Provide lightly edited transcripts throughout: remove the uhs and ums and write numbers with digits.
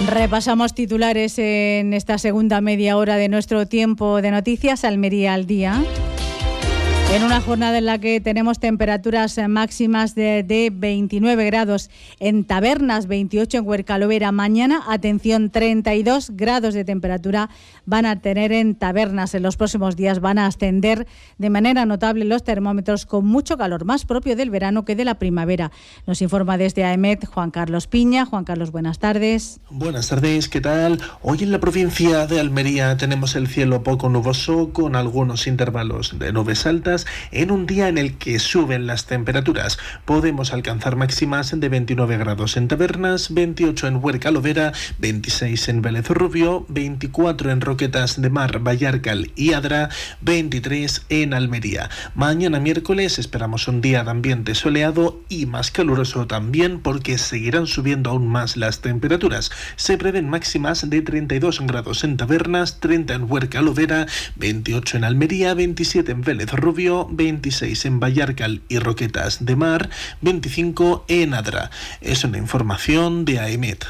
Repasamos titulares en esta segunda media hora de nuestro tiempo de noticias, Almería al día. En una jornada en la que tenemos temperaturas máximas de 29 grados en Tabernas, 28 en Huercalovera. Mañana, atención, 32 grados de temperatura van a tener en Tabernas. En los próximos días van a ascender de manera notable los termómetros, con mucho calor, más propio del verano que de la primavera. Nos informa desde AEMET Juan Carlos Piña. Juan Carlos, buenas tardes. Buenas tardes, ¿qué tal? Hoy en la provincia de Almería tenemos el cielo poco nuboso, con algunos intervalos de nubes altas, en un día en el que suben las temperaturas. Podemos alcanzar máximas de 29 grados en Tabernas, 28 en Huercalovera, 26 en Vélez Rubio, 24 en Roquetas de Mar, Vallarcal y Adra, 23 en Almería. Mañana miércoles esperamos un día de ambiente soleado y más caluroso también, porque seguirán subiendo aún más las temperaturas. Se prevén máximas de 32 grados en Tabernas, 30 en Huercalovera, 28 en Almería, 27 en Vélez Rubio, 26 en Vallarcal y Roquetas de Mar, 25 en Adra. Es una información de AEMET.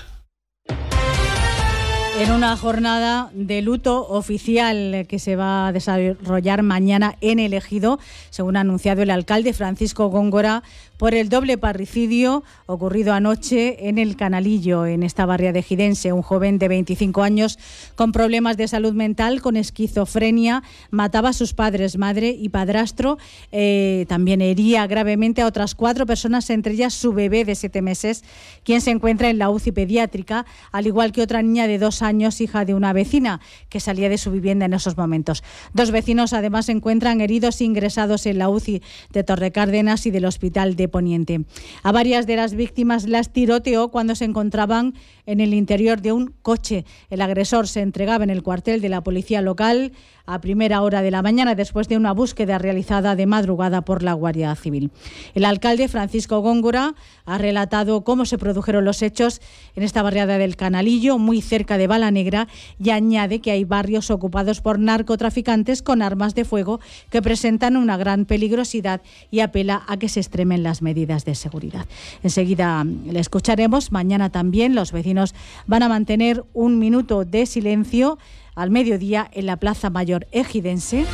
En una jornada de luto oficial que se va a desarrollar mañana en el Ejido, según ha anunciado el alcalde Francisco Góngora, por el doble parricidio ocurrido anoche en el Canalillo, en esta barriada ejidense. Un joven de 25 años con problemas de salud mental, con esquizofrenia, mataba a sus padres, madre y padrastro. También hería gravemente a otras 4 personas, entre ellas su bebé de 7 meses, quien se encuentra en la UCI pediátrica, al igual que otra niña de 2 años, hija de una vecina que salía de su vivienda en esos momentos. 2 vecinos además se encuentran heridos, ingresados en la UCI de Torrecárdenas y del Hospital de Poniente. A varias de las víctimas las tiroteó cuando se encontraban en el interior de un coche. El agresor se entregaba en el cuartel de la policía local a primera hora de la mañana, después de una búsqueda realizada de madrugada por la Guardia Civil. El alcalde Francisco Góngora ha relatado cómo se produjeron los hechos en esta barriada del Canalillo, muy cerca de Balanegra, y añade que hay barrios ocupados por narcotraficantes con armas de fuego que presentan una gran peligrosidad, y apela a que se extremen las medidas de seguridad. Enseguida le escucharemos. Mañana también los vecinos van a mantener un minuto de silencio al mediodía en la Plaza Mayor ejidense.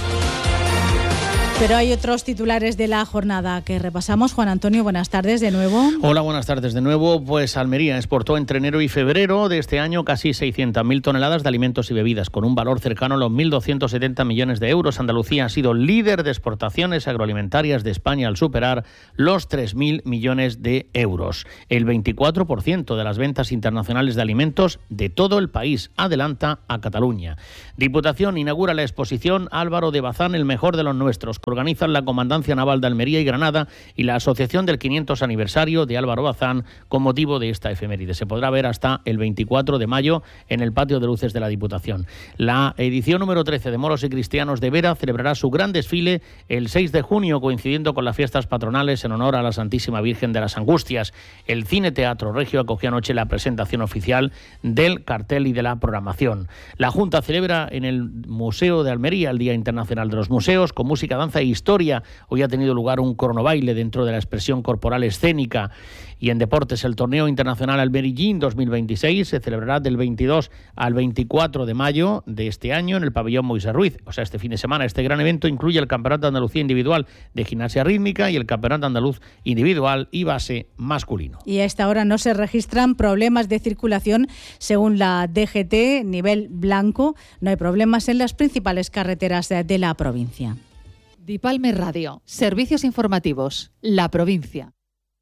Pero hay otros titulares de la jornada que repasamos. Juan Antonio, buenas tardes de nuevo. Hola, buenas tardes de nuevo. Pues Almería exportó entre enero y febrero de este año casi 600.000 toneladas de alimentos y bebidas, con un valor cercano a los 1.270 millones de euros. Andalucía ha sido líder de exportaciones agroalimentarias de España, al superar los 3.000 millones de euros. El 24% de las ventas internacionales de alimentos de todo el país adelanta a Cataluña. Diputación inaugura la exposición Álvaro de Bazán, el mejor de los nuestros, que organizan la Comandancia Naval de Almería y Granada y la Asociación del 500 aniversario de Álvaro Bazán, con motivo de esta efeméride. Se podrá ver hasta el 24 de mayo en el patio de luces de la Diputación. La edición número 13 de Moros y Cristianos de Vera celebrará su gran desfile el 6 de junio, coincidiendo con las fiestas patronales en honor a la Santísima Virgen de las Angustias. El Cine Teatro Regio acogió anoche la presentación oficial del cartel y de la programación. La Junta celebra en el Museo de Almería el Día Internacional de los Museos, con música, danza e historia. Hoy ha tenido lugar un cronobaile dentro de la expresión corporal escénica. Y en deportes, el Torneo Internacional Almerillín 2026 se celebrará del 22 al 24 de mayo de este año en el pabellón Moisés Ruiz. O sea, este fin de semana. Este gran evento incluye el Campeonato de Andalucía Individual de Gimnasia Rítmica y el Campeonato Andaluz Individual y Base masculino. Y a esta hora no se registran problemas de circulación según la DGT, nivel blanco. No hay problemas en las principales carreteras de la provincia. Dipalme Radio, servicios informativos, la provincia.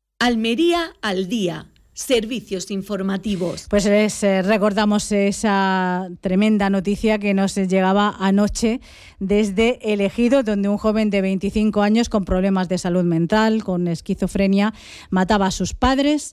Almería al día, servicios informativos. Pues les recordamos esa tremenda noticia que nos llegaba anoche desde El Ejido, donde un joven de 25 años con problemas de salud mental, con esquizofrenia, mataba a sus padres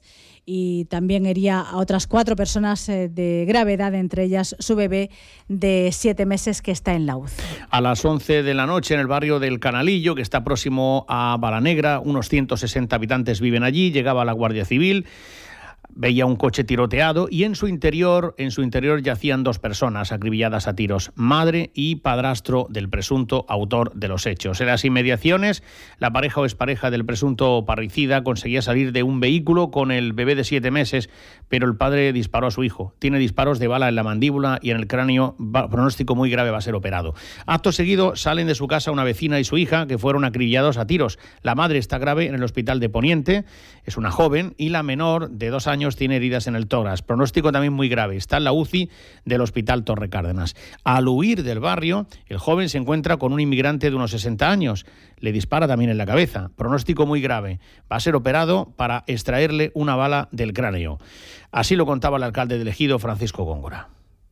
y también hería a otras 4 personas de gravedad, entre ellas su bebé de 7 meses que está en la UCI. A las 11 de la noche en el barrio del Canalillo, que está próximo a Balanegra, unos 160 habitantes viven allí, llegaba la Guardia Civil. Veía un coche tiroteado y en su interior yacían 2 personas acribilladas a tiros, madre y padrastro del presunto autor de los hechos. En las inmediaciones, la pareja o expareja del presunto parricida conseguía salir de un vehículo con el bebé de 7 meses, pero el padre disparó a su hijo. Tiene disparos de bala en la mandíbula y en el cráneo, pronóstico muy grave, va a ser operado. Acto seguido salen de su casa una vecina y su hija que fueron acribillados a tiros. La madre está grave en el hospital de Poniente, es una joven, y la menor de 2 años tiene heridas en el tórax. Pronóstico también muy grave. Está en la UCI del Hospital Torre Cárdenas. Al huir del barrio, el joven se encuentra con un inmigrante de unos 60 años. Le dispara también en la cabeza. Pronóstico muy grave. Va a ser operado para extraerle una bala del cráneo. Así lo contaba el alcalde del Ejido, Francisco Góngora.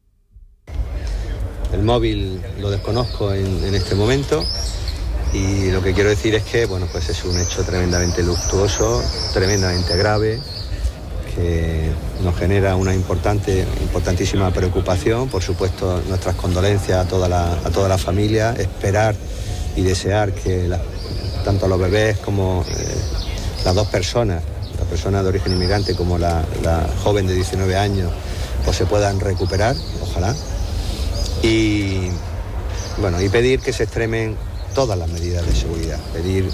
El móvil lo desconozco en este momento. Y lo que quiero decir es que, bueno, pues es un hecho tremendamente luctuoso, tremendamente grave, que nos genera una importantísima preocupación. Por supuesto, nuestras condolencias a toda la familia, esperar y desear que tanto los bebés como las 2 personas, la persona de origen inmigrante como la joven de 19 años, pues se puedan recuperar, ojalá. Y bueno, y pedir que se extremen todas las medidas de seguridad, pedir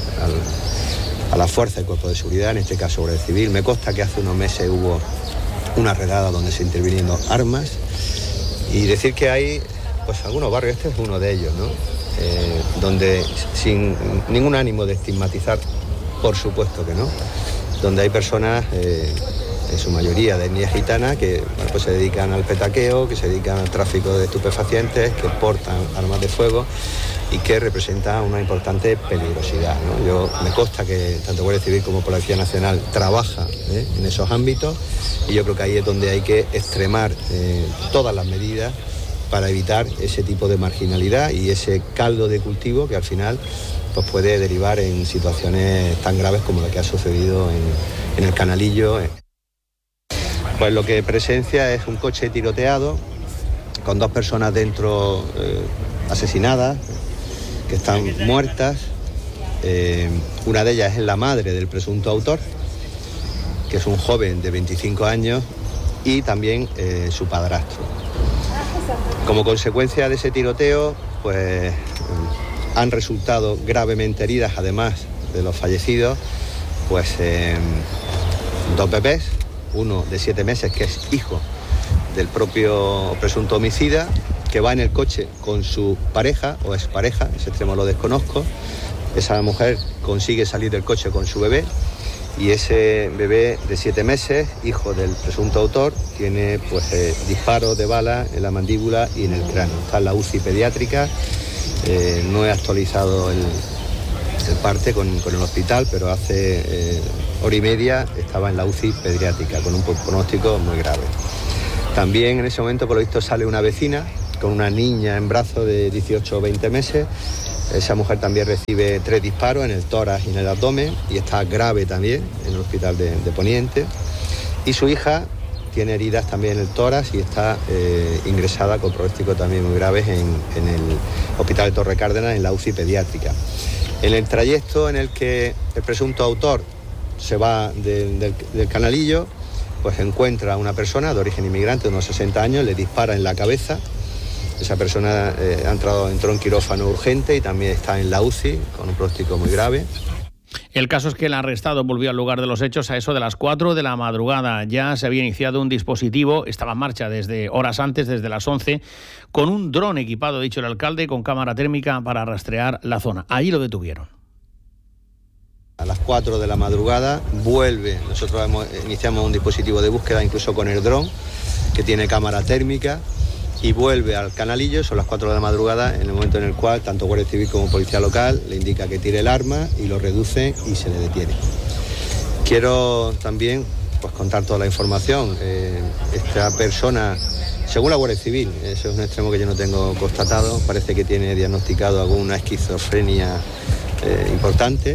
a la fuerza del cuerpo de seguridad, en este caso Guardia Civil. Me consta que hace unos meses hubo una redada donde se intervinieron armas, y decir que hay pues algunos barrios, este es uno de ellos, ¿no? Donde, sin ningún ánimo de estigmatizar, por supuesto que no, donde hay personas, en su mayoría de etnia gitana, que pues se dedican al petaqueo, que se dedican al tráfico de estupefacientes, que portan armas de fuego y que representa una importante peligrosidad, ¿no? Me consta que tanto Guardia Civil como Policía Nacional trabaja en esos ámbitos, y yo creo que ahí es donde hay que extremar todas las medidas para evitar ese tipo de marginalidad y ese caldo de cultivo que al final pues puede derivar en situaciones tan graves como la que ha sucedido en el Canalillo. Pues lo que presencia es un coche tiroteado con 2 personas dentro asesinadas, que están muertas. Una de ellas es la madre del presunto autor, que es un joven de 25 años, y también su padrastro. Como consecuencia de ese tiroteo, pues han resultado gravemente heridas, además de los fallecidos, pues 2 bebés, uno de 7 meses, que es hijo del propio presunto homicida, que va en el coche con su pareja o expareja, ese extremo lo desconozco. Esa mujer consigue salir del coche con su bebé, y ese bebé de 7 meses, hijo del presunto autor, tiene pues disparos de bala en la mandíbula y en el cráneo. Está en la UCI pediátrica. No he actualizado el parte con el hospital, pero hace hora y media estaba en la UCI pediátrica con un pronóstico muy grave. También en ese momento, por lo visto, sale una vecina con una niña en brazos de 18 o 20 meses. Esa mujer también recibe 3 disparos en el tórax y en el abdomen, y está grave también en el hospital de Poniente. Y su hija tiene heridas también en el tórax y está ingresada con pronósticos también muy graves en el hospital de Torre Cárdenas, en la UCI pediátrica. En el trayecto en el que el presunto autor se va del Canalillo, pues encuentra a una persona de origen inmigrante de unos 60 años, le dispara en la cabeza. Esa persona entró en quirófano urgente y también está en la UCI con un pronóstico muy grave. El caso es que el arrestado volvió al lugar de los hechos a eso de las 4 de la madrugada. Ya se había iniciado un dispositivo, estaba en marcha desde horas antes, desde las 11, con un dron equipado, ha dicho el alcalde, con cámara térmica para rastrear la zona. Allí lo detuvieron. A las 4 de la madrugada vuelve, nosotros iniciamos un dispositivo de búsqueda incluso con el dron, que tiene cámara térmica, y vuelve al Canalillo. Son las 4 de la madrugada, en el momento en el cual tanto Guardia Civil como Policía Local le indica que tire el arma y lo reduce y se le detiene. Quiero también pues contar toda la información. Esta persona, según la Guardia Civil, ese es un extremo que yo no tengo constatado, parece que tiene diagnosticado alguna esquizofrenia importante,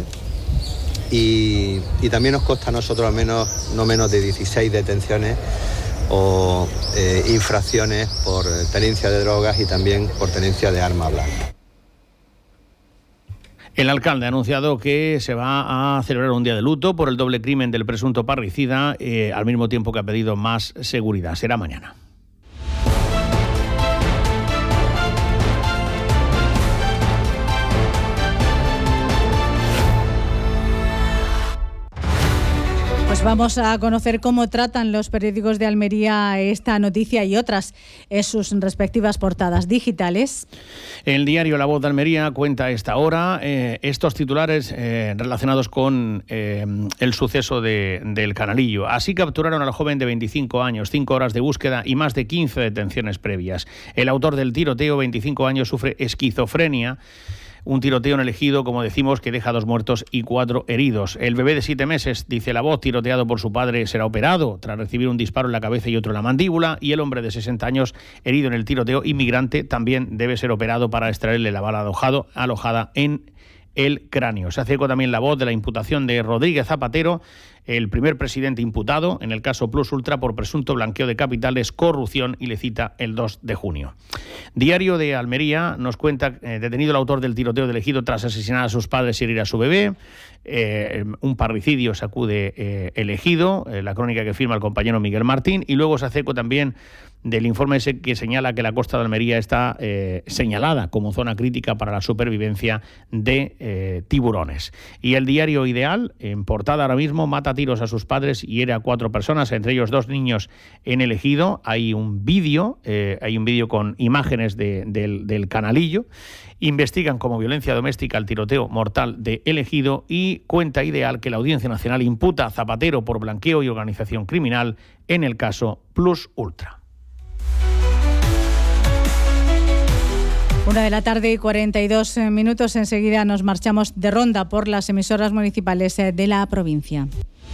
y también nos consta a nosotros al menos no menos de 16 detenciones o infracciones por tenencia de drogas y también por tenencia de arma blanca. El alcalde ha anunciado que se va a celebrar un día de luto por el doble crimen del presunto parricida, al mismo tiempo que ha pedido más seguridad. Será mañana. Pues vamos a conocer cómo tratan los periódicos de Almería esta noticia y otras en sus respectivas portadas digitales. El diario La Voz de Almería cuenta a esta hora estos titulares relacionados con el suceso del Canalillo. Así capturaron al joven de 25 años, 5 horas de búsqueda y más de 15 detenciones previas. El autor del tiroteo, 25 años, sufre esquizofrenia. Un tiroteo en el Ejido, como decimos, que deja 2 muertos y 4 heridos. El bebé de 7 meses, dice La Voz, tiroteado por su padre, será operado tras recibir un disparo en la cabeza y otro en la mandíbula. Y el hombre de 60 años, herido en el tiroteo, inmigrante, también debe ser operado para extraerle la bala alojada en el cráneo. Se hace eco también La Voz de la imputación de Rodríguez Zapatero, el primer presidente imputado en el caso Plus Ultra por presunto blanqueo de capitales, corrupción, y le cita el 2 de junio. Diario de Almería nos cuenta, detenido el autor del tiroteo del Ejido tras asesinar a sus padres y herir a su bebé. Un parricidio sacude el Ejido, la crónica que firma el compañero Miguel Martín, y luego se hace eco también del informe ese que señala que la costa de Almería está señalada como zona crítica para la supervivencia de tiburones. Y el diario Ideal, en portada ahora mismo, mata a tiros a sus padres y hiere a 4 personas, entre ellos 2 niños en el Ejido. Hay un vídeo con imágenes del Canalillo. Investigan como violencia doméstica el tiroteo mortal de El Ejido, y cuenta Ideal que la Audiencia Nacional imputa a Zapatero por blanqueo y organización criminal en el caso Plus Ultra. 1:42 p.m. Enseguida nos marchamos de ronda por las emisoras municipales de la provincia.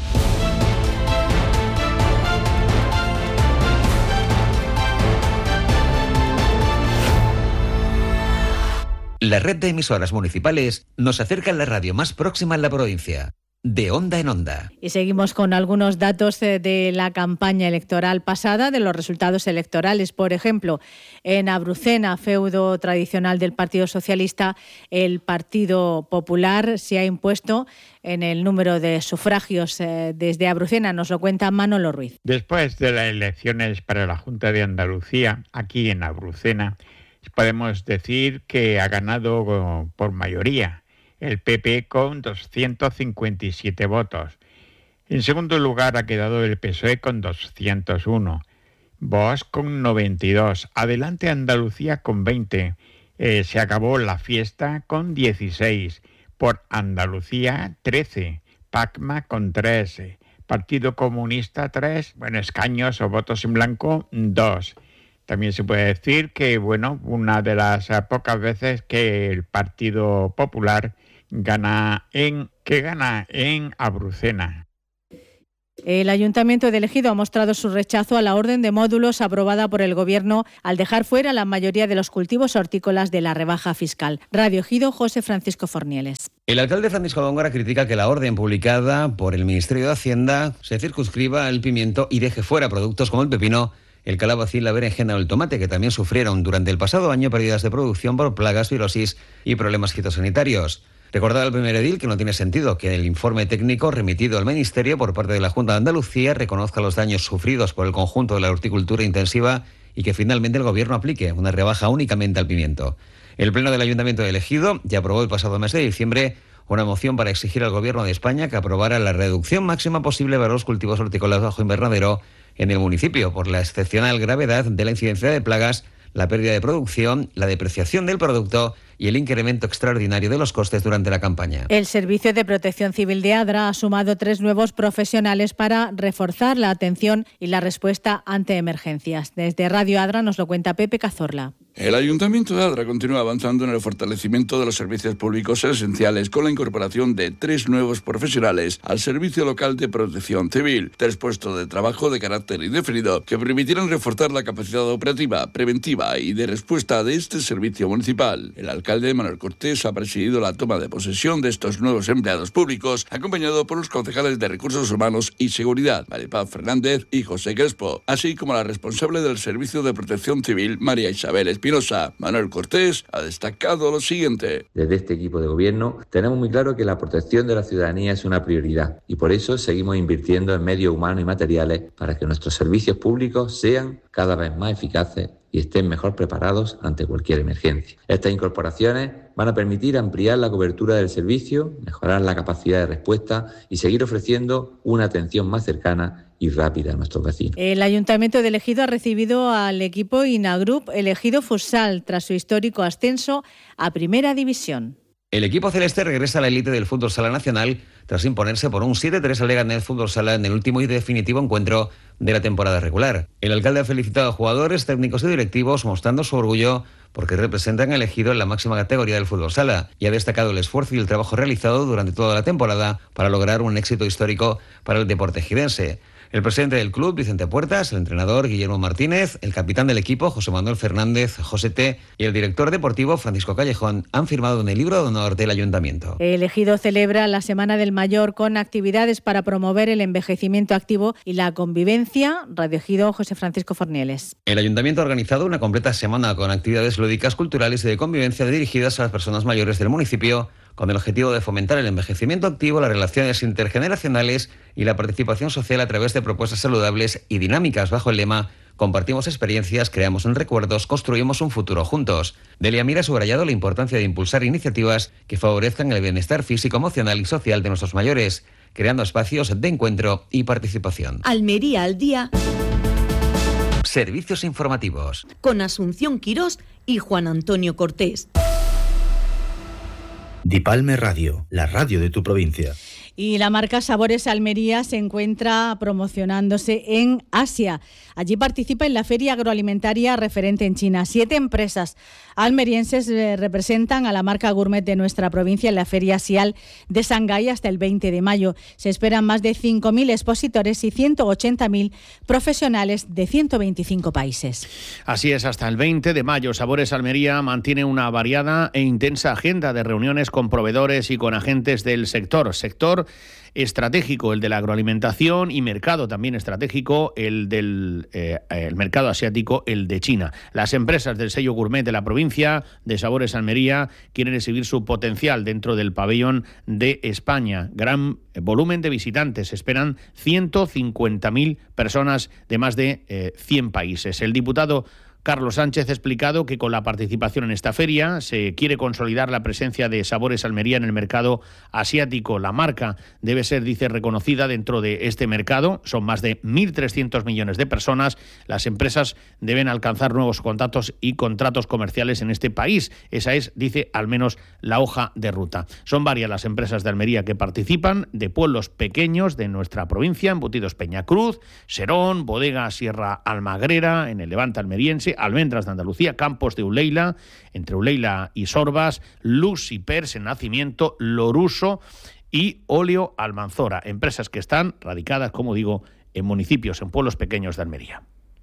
La red de emisoras municipales nos acerca a la radio más próxima en la provincia. De onda en onda. Y seguimos con algunos datos de la campaña electoral pasada, de los resultados electorales. Por ejemplo, en Abrucena, feudo tradicional del Partido Socialista, el Partido Popular se ha impuesto en el número de sufragios. Desde Abrucena nos lo cuenta Manolo Ruiz. Después de las elecciones para la Junta de Andalucía, aquí en Abrucena, podemos decir que ha ganado por mayoría el PP con 257 votos. En segundo lugar ha quedado el PSOE con 201. Vox con 92. Adelante Andalucía con 20. Se acabó la fiesta con 16. Por Andalucía 13. PACMA con 13. Partido Comunista 3. Escaños o votos en blanco 2. También se puede decir que, una de las pocas veces que el Partido Popular gana en Abrucena. El Ayuntamiento de El Ejido ha mostrado su rechazo a la orden de módulos aprobada por el Gobierno al dejar fuera la mayoría de los cultivos hortícolas de la rebaja fiscal. Radio Ejido, José Francisco Fornieles. El alcalde Francisco Góngora critica que la orden publicada por el Ministerio de Hacienda se circunscriba al pimiento y deje fuera productos como el pepino, el calabacín, la berenjena o el tomate, que también sufrieron durante el pasado año pérdidas de producción por plagas, virosis y problemas fitosanitarios. Recordar al primer edil que no tiene sentido que el informe técnico remitido al Ministerio por parte de la Junta de Andalucía reconozca los daños sufridos por el conjunto de la horticultura intensiva y que finalmente el Gobierno aplique una rebaja únicamente al pimiento. El Pleno del Ayuntamiento de El Ejido ya aprobó el pasado mes de diciembre una moción para exigir al Gobierno de España que aprobara la reducción máxima posible para los cultivos hortícolas bajo invernadero en el municipio por la excepcional gravedad de la incidencia de plagas, la pérdida de producción, la depreciación del producto y el incremento extraordinario de los costes durante la campaña. El Servicio de Protección Civil de Adra ha sumado 3 nuevos profesionales para reforzar la atención y la respuesta ante emergencias. Desde Radio Adra nos lo cuenta Pepe Cazorla. El Ayuntamiento de Adra continúa avanzando en el fortalecimiento de los servicios públicos esenciales con la incorporación de 3 nuevos profesionales al Servicio Local de Protección Civil, 3 puestos de trabajo de carácter indefinido que permitirán reforzar la capacidad operativa, preventiva y de respuesta de este servicio municipal. El alcalde Manuel Cortés ha presidido la toma de posesión de estos nuevos empleados públicos, acompañado por los concejales de Recursos Humanos y Seguridad, Maripaz Fernández y José Crespo, así como la responsable del Servicio de Protección Civil, María Isabel Espinosa. Espinosa. Manuel Cortés ha destacado lo siguiente. Desde este equipo de gobierno tenemos muy claro que la protección de la ciudadanía es una prioridad y por eso seguimos invirtiendo en medios humanos y materiales para que nuestros servicios públicos sean cada vez más eficaces y estén mejor preparados ante cualquier emergencia. Estas incorporaciones van a permitir ampliar la cobertura del servicio, mejorar la capacidad de respuesta y seguir ofreciendo una atención más cercana y rápida a nuestros vecinos. El Ayuntamiento de Ejido ha recibido al equipo Inagroup Ejido Futsal tras su histórico ascenso a Primera División. El equipo celeste regresa a la élite del fútbol sala nacional tras imponerse por un 7-3 al Leganés Fútbol Sala en el último y definitivo encuentro de la temporada regular. El alcalde ha felicitado a jugadores, técnicos y directivos mostrando su orgullo porque representan al Ejido en la máxima categoría del fútbol sala y ha destacado el esfuerzo y el trabajo realizado durante toda la temporada para lograr un éxito histórico para el deporte ejidense. El presidente del club, Vicente Puertas, el entrenador, Guillermo Martínez, el capitán del equipo, José Manuel Fernández, Josete, y el director deportivo, Francisco Callejón, han firmado en el libro de honor del Ayuntamiento. El Ejido celebra la Semana del Mayor con actividades para promover el envejecimiento activo y la convivencia. Radio Ejido, José Francisco Fornieles. El Ayuntamiento ha organizado una completa semana con actividades lúdicas, culturales y de convivencia dirigidas a las personas mayores del municipio, con el objetivo de fomentar el envejecimiento activo, las relaciones intergeneracionales y la participación social a través de propuestas saludables y dinámicas bajo el lema «Compartimos experiencias, creamos recuerdos, construimos un futuro juntos». Delia Mira ha subrayado la importancia de impulsar iniciativas que favorezcan el bienestar físico, emocional y social de nuestros mayores, creando espacios de encuentro y participación. Almería al día. Servicios informativos. Con Asunción Quirós y Juan Antonio Cortés. Dipalme Radio, la radio de tu provincia. Y la marca Sabores Almería se encuentra promocionándose en Asia. Allí participa en la feria agroalimentaria referente en China. 7 empresas almerienses representan a la marca gourmet de nuestra provincia en la feria Sial de Shanghái hasta el 20 de mayo. Se esperan más de 5.000 expositores y 180.000 profesionales de 125 países. Así es, hasta el 20 de mayo. Sabores Almería mantiene una variada e intensa agenda de reuniones con proveedores y con agentes del sector estratégico, el de la agroalimentación, y mercado también estratégico, el del el mercado asiático, el de China. Las empresas del sello gourmet de la provincia de Sabores Almería quieren exhibir su potencial dentro del pabellón de España. Gran volumen de visitantes, esperan 150.000 personas de más de 100 países. El diputado Carlos Sánchez ha explicado que con la participación en esta feria se quiere consolidar la presencia de Sabores Almería en el mercado asiático. La marca debe ser, dice, reconocida dentro de este mercado. Son más de 1.300 millones de personas. Las empresas deben alcanzar nuevos contactos y contratos comerciales en este país. Esa es, dice, al menos la hoja de ruta. Son varias las empresas de Almería que participan, de pueblos pequeños de nuestra provincia, Embutidos Peñacruz, Serón, Bodega Sierra Almagrera, en el Levante almeriense, Almendras de Andalucía, Campos de Uleila, entre Uleila y Sorbas, Lux y Pers en Nacimiento, Loruso y Óleo Almanzora, empresas que están radicadas, como digo, en municipios, en pueblos pequeños de Almería.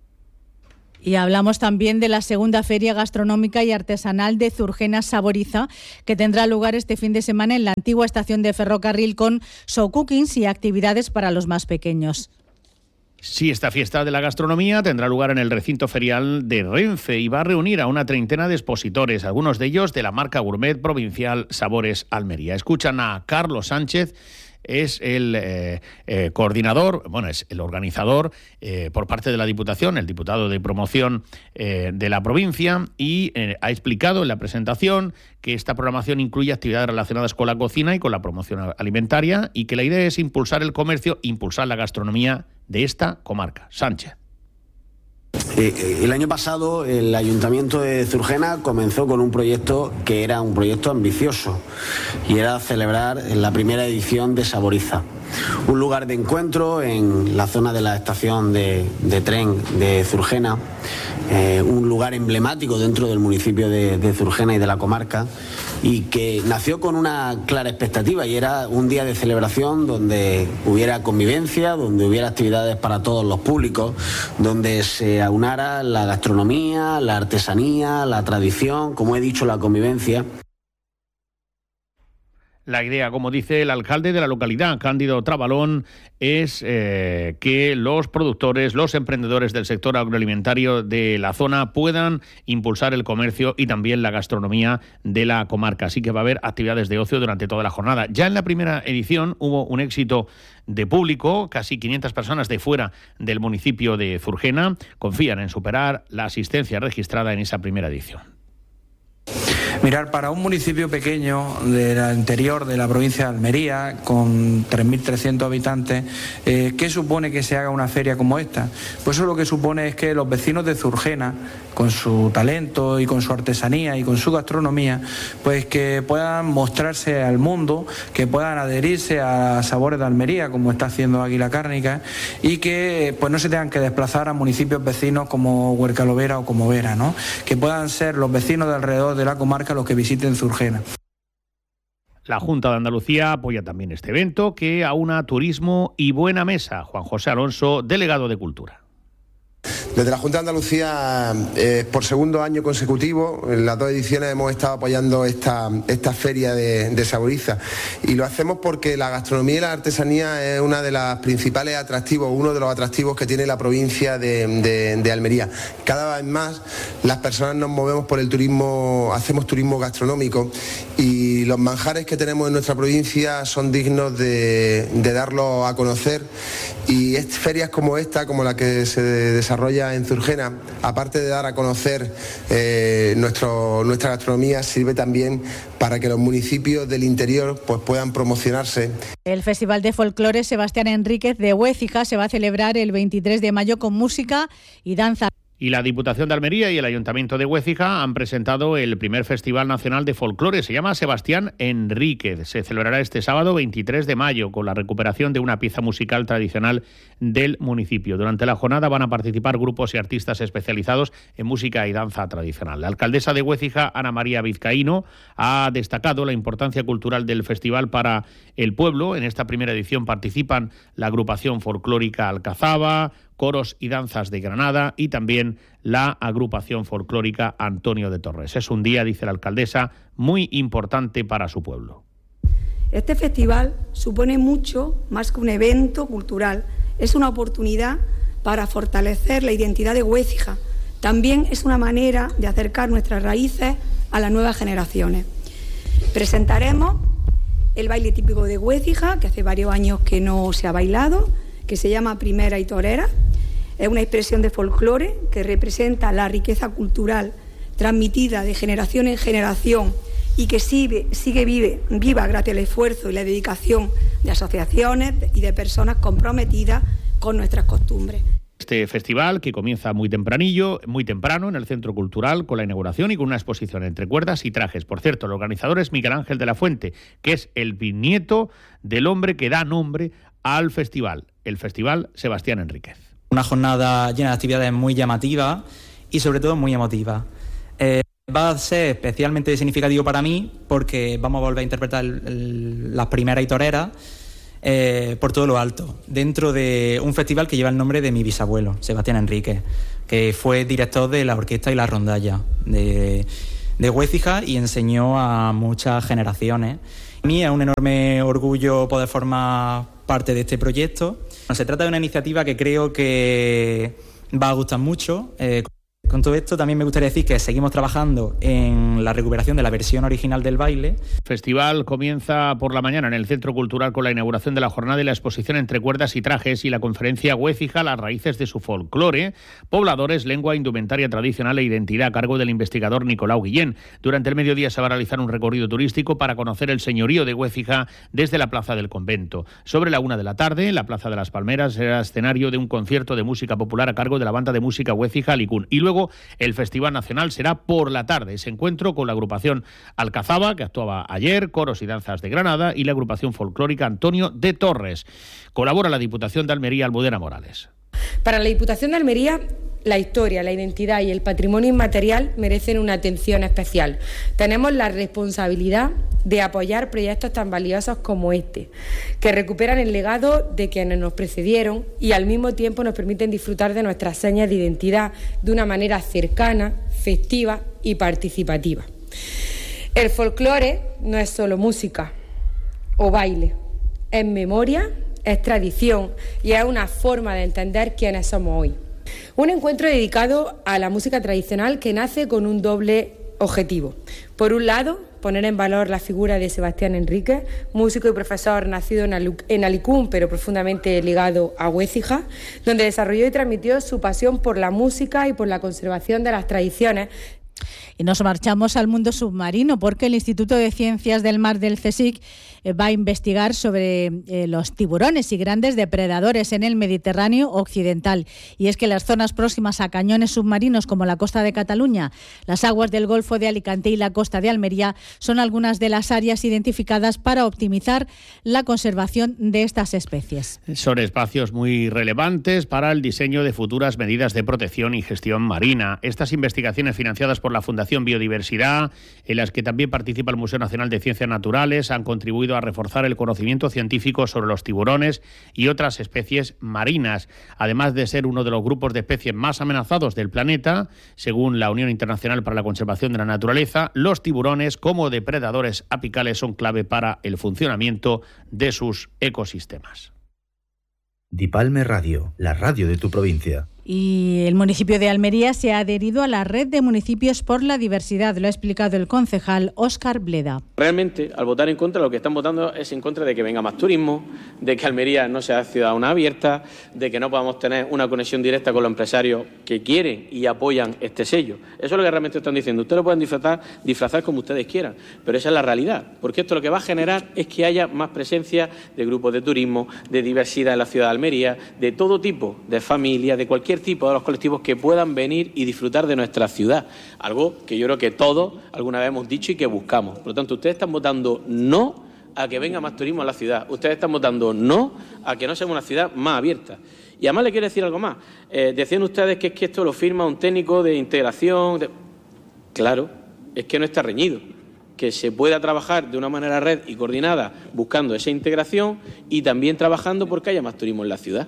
Y hablamos también de la segunda feria gastronómica y artesanal de Zurgena Saboriza, que tendrá lugar este fin de semana en la antigua estación de ferrocarril con show cookings y actividades para los más pequeños. Sí, esta fiesta de la gastronomía tendrá lugar en el recinto ferial de Renfe y va a reunir a una treintena de expositores, algunos de ellos de la marca gourmet provincial Sabores Almería. Escuchan a Carlos Sánchez, es el coordinador, bueno, es el organizador por parte de la Diputación, el diputado de promoción de la provincia, y ha explicado en la presentación que esta programación incluye actividades relacionadas con la cocina y con la promoción alimentaria y que la idea es impulsar el comercio, impulsar la gastronomía de esta comarca. Sánchez. El año pasado el Ayuntamiento de Zurgena comenzó con un proyecto que era un proyecto ambicioso y era celebrar la primera edición de Saboriza, un lugar de encuentro en la zona de la estación de tren de Zurgena, un lugar emblemático dentro del municipio de Zurgena y de la comarca, y que nació con una clara expectativa, y era un día de celebración donde hubiera convivencia, donde hubiera actividades para todos los públicos, donde se aunara la gastronomía, la artesanía, la tradición, como he dicho, la convivencia. La idea, como dice el alcalde de la localidad, Cándido Trabalón, es que los productores, los emprendedores del sector agroalimentario de la zona puedan impulsar el comercio y también la gastronomía de la comarca. Así que va a haber actividades de ocio durante toda la jornada. Ya en la primera edición hubo un éxito de público, casi 500 personas de fuera del municipio de Zurgena confían en superar la asistencia registrada en esa primera edición. Mirar, para un municipio pequeño del interior de la provincia de Almería, con 3.300 habitantes, ¿qué supone que se haga una feria como esta? Pues eso lo que supone es que los vecinos de Zurgena, con su talento y con su artesanía y con su gastronomía, pues que puedan mostrarse al mundo, que puedan adherirse a Sabores de Almería, como está haciendo Águila Cárnica, y que pues no se tengan que desplazar a municipios vecinos como Huercalovera o como Vera, ¿no? Que puedan ser los vecinos de alrededor de la comarca los que visiten Zurgena. La Junta de Andalucía apoya también este evento que aúna turismo y buena mesa. Juan José Alonso, delegado de Cultura. Desde la Junta de Andalucía, por segundo año consecutivo, en las 2 ediciones hemos estado apoyando esta feria de Saboriza, y lo hacemos porque la gastronomía y la artesanía es una de las principales atractivos, uno de los atractivos que tiene la provincia de Almería. Cada vez más las personas nos movemos por el turismo, hacemos turismo gastronómico, y los manjares que tenemos en nuestra provincia son dignos de darlos a conocer, y ferias como esta, como la que se desarrolla en Zurgena, aparte de dar a conocer nuestra gastronomía, sirve también para que los municipios del interior pues puedan promocionarse. El Festival de Folclore Sebastián Enríquez de Huécija se va a celebrar el 23 de mayo con música y danza. Y la Diputación de Almería y el Ayuntamiento de Huécija han presentado el primer Festival Nacional de Folclore. Se llama Sebastián Enríquez. Se celebrará este sábado 23 de mayo con la recuperación de una pieza musical tradicional del municipio. Durante la jornada van a participar grupos y artistas especializados en música y danza tradicional. La alcaldesa de Huécija, Ana María Vizcaíno, ha destacado la importancia cultural del festival para el pueblo. En esta primera edición participan la agrupación folclórica Alcazaba, coros y danzas de Granada y también la agrupación folclórica Antonio de Torres. Es un día, dice la alcaldesa, muy importante para su pueblo. Este festival supone mucho más que un evento cultural. Es una oportunidad para fortalecer la identidad de Huécija. También es una manera de acercar nuestras raíces a las nuevas generaciones. Presentaremos el baile típico de Huécija, que hace varios años que no se ha bailado, que se llama Primera y Torera. Es una expresión de folclore que representa la riqueza cultural transmitida de generación en generación y que sigue viva gracias al esfuerzo y la dedicación de asociaciones y de personas comprometidas con nuestras costumbres. Este festival, que comienza muy temprano en el Centro Cultural, con la inauguración y con una exposición entre cuerdas y trajes. Por cierto, el organizador es Miguel Ángel de la Fuente, que es el bisnieto del hombre que da nombre al festival, el Festival Sebastián Enríquez. Una jornada llena de actividades muy llamativas y sobre todo muy emotivas. Va a ser especialmente significativo para mí porque vamos a volver a interpretar las primeras y toreras por todo lo alto, dentro de un festival que lleva el nombre de mi bisabuelo, Sebastián Enríquez, que fue director de la orquesta y la rondalla de Huécija y enseñó a muchas generaciones. Para mí es un enorme orgullo poder formar parte de este proyecto. Se trata de una iniciativa que creo que va a gustar mucho. Con todo esto también me gustaría decir que seguimos trabajando en la recuperación de la versión original del baile. El festival comienza por la mañana en el Centro Cultural con la inauguración de la jornada y la exposición entre cuerdas y trajes y la conferencia Huécija, las raíces de su folclore, pobladores, lengua, indumentaria tradicional e identidad a cargo del investigador Nicolau Guillén. Durante el mediodía se va a realizar un recorrido turístico para conocer el señorío de Huécija desde la Plaza del Convento. Sobre la 1 p.m, la Plaza de las Palmeras será escenario de un concierto de música popular a cargo de la banda de música Huécija Alicún. Y luego el Festival Nacional será por la tarde. Ese encuentro con la agrupación Alcazaba, que actuaba ayer, coros y danzas de Granada, y la agrupación folclórica Antonio de Torres. Colabora la Diputación de Almería, Almudena Morales. Para la Diputación de Almería, la historia, la identidad y el patrimonio inmaterial merecen una atención especial. Tenemos la responsabilidad de apoyar proyectos tan valiosos como este, que recuperan el legado de quienes nos precedieron y al mismo tiempo nos permiten disfrutar de nuestras señas de identidad de una manera cercana, festiva y participativa. El folclore no es solo música, o baile. Es memoria, es tradición y es una forma de entender quiénes somos hoy. Un encuentro dedicado a la música tradicional que nace con un doble objetivo. Por un lado, poner en valor la figura de Sebastián Enríquez, músico y profesor nacido en Alicún, pero profundamente ligado a Huécija, donde desarrolló y transmitió su pasión por la música y por la conservación de las tradiciones. Y nos marchamos al mundo submarino porque el Instituto de Ciencias del Mar del CSIC va a investigar sobre los tiburones y grandes depredadores en el Mediterráneo occidental. Y es que las zonas próximas a cañones submarinos como la costa de Cataluña, las aguas del Golfo de Alicante y la costa de Almería son algunas de las áreas identificadas para optimizar la conservación de estas especies. Son espacios muy relevantes para el diseño de futuras medidas de protección y gestión marina. Estas investigaciones financiadas por la Fundación Biodiversidad, en las que también participa el Museo Nacional de Ciencias Naturales, han contribuido a reforzar el conocimiento científico sobre los tiburones y otras especies marinas, además de ser uno de los grupos de especies más amenazados del planeta. Según la Unión Internacional para la Conservación de la Naturaleza, los tiburones como depredadores apicales son clave para el funcionamiento de sus ecosistemas. Dipalme Radio, la radio de tu provincia. Y el municipio de Almería se ha adherido a la red de municipios por la diversidad, lo ha explicado el concejal Óscar Bleda. Realmente, al votar en contra, lo que están votando es en contra de que venga más turismo, de que Almería no sea ciudad abierta, de que no podamos tener una conexión directa con los empresarios que quieren y apoyan este sello. Eso es lo que realmente están diciendo. Ustedes lo pueden disfrazar como ustedes quieran, pero esa es la realidad, porque esto lo que va a generar es que haya más presencia de grupos de turismo, de diversidad en la ciudad de Almería, de todo tipo, de familias, de cualquier tipo de los colectivos que puedan venir y disfrutar de nuestra ciudad. Algo que yo creo que todos alguna vez hemos dicho y que buscamos. Por lo tanto, ustedes están votando no a que venga más turismo a la ciudad. Ustedes están votando no a que no seamos una ciudad más abierta. Y además le quiero decir algo más. Decían ustedes que es que esto lo firma un técnico de integración. Claro, es que no está reñido. Que se pueda trabajar de una manera red y coordinada buscando esa integración y también trabajando porque haya más turismo en la ciudad.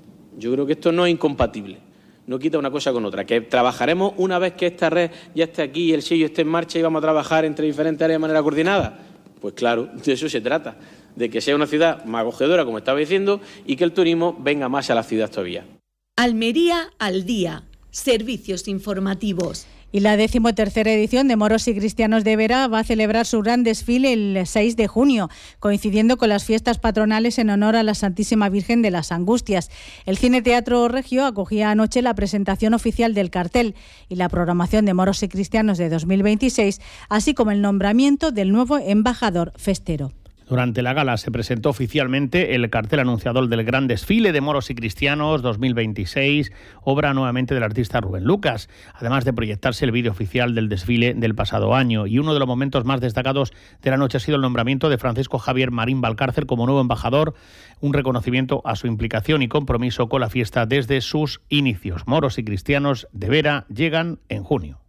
Yo creo que esto no es incompatible, no quita una cosa con otra. Que trabajaremos una vez que esta red ya esté aquí y el sello esté en marcha y vamos a trabajar entre diferentes áreas de manera coordinada. Pues claro, de eso se trata, de que sea una ciudad más acogedora, como estaba diciendo, y que el turismo venga más a la ciudad todavía. Almería al día, servicios informativos. Y la 13ª edición de Moros y Cristianos de Vera va a celebrar su gran desfile el 6 de junio, coincidiendo con las fiestas patronales en honor a la Santísima Virgen de las Angustias. El Cine Teatro Regio acogía anoche la presentación oficial del cartel y la programación de Moros y Cristianos de 2026, así como el nombramiento del nuevo embajador festero. Durante la gala se presentó oficialmente el cartel anunciador del gran desfile de Moros y Cristianos 2026, obra nuevamente del artista Rubén Lucas, además de proyectarse el vídeo oficial del desfile del pasado año. Y uno de los momentos más destacados de la noche ha sido el nombramiento de Francisco Javier Marín Valcárcel como nuevo embajador, un reconocimiento a su implicación y compromiso con la fiesta desde sus inicios. Moros y Cristianos de Vera llegan en junio.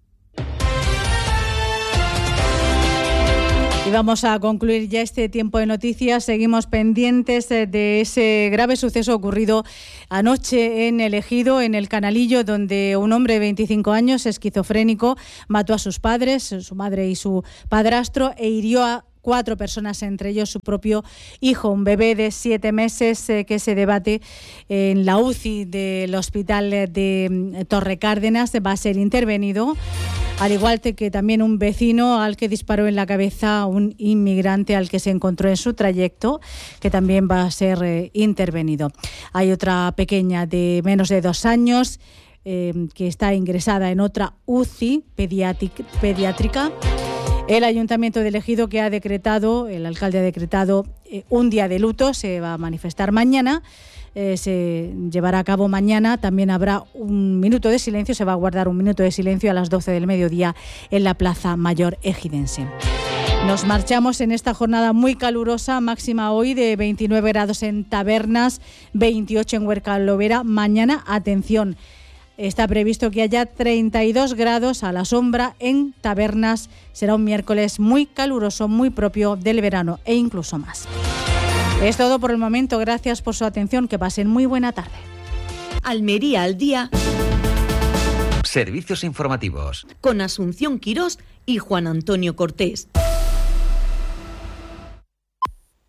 Y vamos a concluir ya este tiempo de noticias. Seguimos pendientes de ese grave suceso ocurrido anoche en El Ejido, en el Canalillo, donde un hombre de 25 años, esquizofrénico, mató a sus padres, su madre y su padrastro, e hirió a 4 personas, entre ellos su propio hijo, un bebé de 7 meses que se debate en la UCI del hospital de Torrecárdenas. Va a ser intervenido, al igual que también un vecino al que disparó en la cabeza un inmigrante al que se encontró en su trayecto, que también va a ser intervenido. Hay otra pequeña de menos de 2 años que está ingresada en otra UCI pediátrica. El Ayuntamiento de El Ejido, que el alcalde ha decretado un día de luto, se va a manifestar mañana, se llevará a cabo mañana. También habrá un minuto de silencio, se va a guardar un minuto de silencio a las 12 del mediodía en la Plaza Mayor ejidense. Nos marchamos en esta jornada muy calurosa, máxima hoy de 29 grados en Tabernas, 28 en Huercal-Lovera. Mañana, atención, está previsto que haya 32 grados a la sombra en Tabernas. Será un miércoles muy caluroso, muy propio del verano e incluso más. Es todo por el momento. Gracias por su atención. Que pasen muy buena tarde. Almería al día. Servicios informativos. Con Asunción Quirós y Juan Antonio Cortés.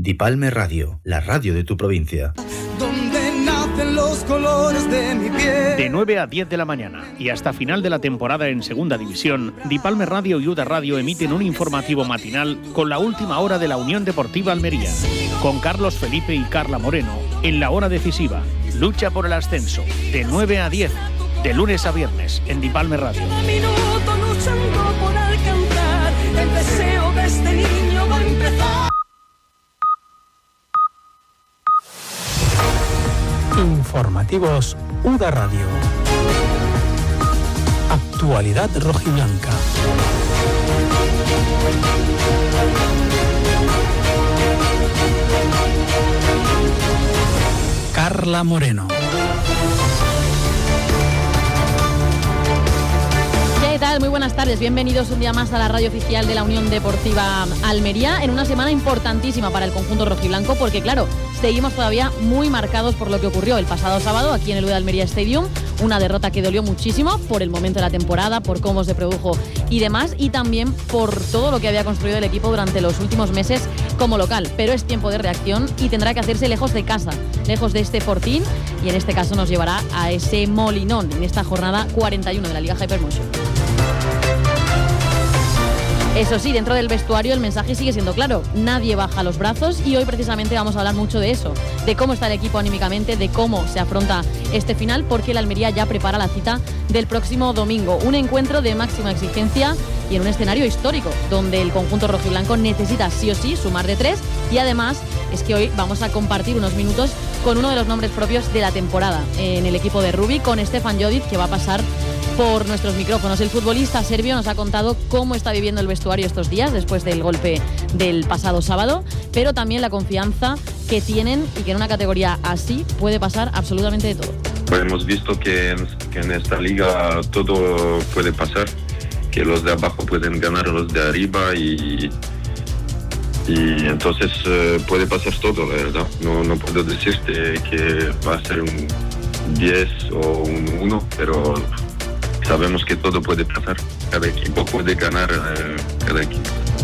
Dipalme Radio, la radio de tu provincia. Donde nacen los colores de mi piel. De 9 a 10 de la mañana y hasta final de la temporada en Segunda División, Dipalme Radio y UDA Radio emiten un informativo matinal con la última hora de la Unión Deportiva Almería, con Carlos Felipe y Carla Moreno en la hora decisiva. Lucha por el ascenso, de 9 a 10, de lunes a viernes, en Dipalme Radio. Minuto luchando por alcanzar el deseo de este niño va a empezar. Informativos UDA Radio. Actualidad rojiblanca. Carla Moreno. ¿Qué tal? Muy buenas tardes. Bienvenidos un día más a la radio oficial de la Unión Deportiva Almería, en una semana importantísima para el conjunto rojiblanco, porque claro, seguimos todavía muy marcados por lo que ocurrió el pasado sábado aquí en el UDA Almería Stadium, una derrota que dolió muchísimo por el momento de la temporada, por cómo se produjo y demás, y también por todo lo que había construido el equipo durante los últimos meses como local. Pero es tiempo de reacción y tendrá que hacerse lejos de casa, lejos de este fortín, y en este caso nos llevará a ese Molinón en esta jornada 41 de la Liga Hypermotion. Eso sí, dentro del vestuario el mensaje sigue siendo claro, nadie baja los brazos, y hoy precisamente vamos a hablar mucho de eso, de cómo está el equipo anímicamente, de cómo se afronta este final, porque el Almería ya prepara la cita del próximo domingo, un encuentro de máxima exigencia y en un escenario histórico, donde el conjunto rojiblanco necesita sí o sí sumar de 3, y además es que hoy vamos a compartir unos minutos con uno de los nombres propios de la temporada en el equipo de Rubí, con Stefan Jodic, que va a pasar por nuestros micrófonos. El futbolista serbio nos ha contado cómo está viviendo el vestuario estos días después del golpe del pasado sábado, pero también la confianza que tienen y que en una categoría así puede pasar absolutamente de todo. Pues hemos visto que en esta liga todo puede pasar, que los de abajo pueden ganar a los de arriba y entonces puede pasar todo, la verdad. No puedo decirte que va a ser un 10 o un 1, pero sabemos que todo puede pasar. Cada equipo puede ganar cada equipo.